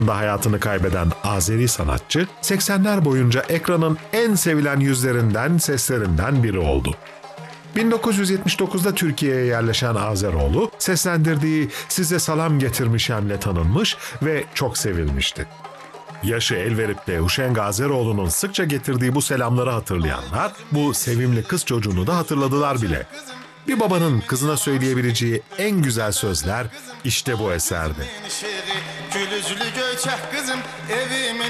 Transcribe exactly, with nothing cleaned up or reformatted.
hayatını kaybeden Azeri sanatçı, seksenler boyunca ekranın en sevilen yüzlerinden, seslerinden biri oldu. bin dokuz yüz yetmiş dokuzda Türkiye'ye yerleşen Azeroğlu, seslendirdiği "Size Salam Getirmişem'le tanınmış ve çok sevilmişti. Yaşı el verip de Huşeng Azeroğlu'nun sıkça getirdiği bu selamları hatırlayanlar, bu sevimli kız çocuğunu da hatırladılar bile. Bir babanın kızına söyleyebileceği en güzel sözler işte bu eserde. Gülüzlü göçek kızım evimin